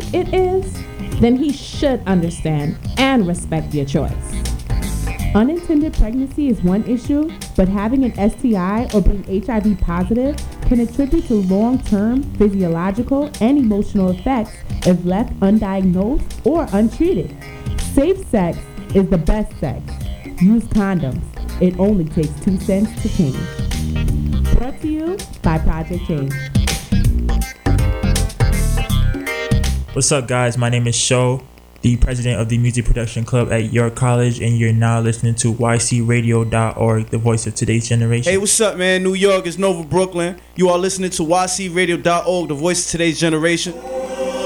it is, then he should understand and respect your choice. Unintended pregnancy is one issue, but having an STI or being HIV positive can attribute to long-term physiological and emotional effects if left undiagnosed or untreated. Safe sex is the best sex. Use condoms. It only takes 2 cents to change. Brought to you by Project Change. What's up, guys? My name is Sho, the president of the Music Production Club at York College, and you're now listening to ycradio.org, the voice of today's generation. Hey, what's up, man? New York is Nova Brooklyn. You are listening to ycradio.org, the voice of today's generation.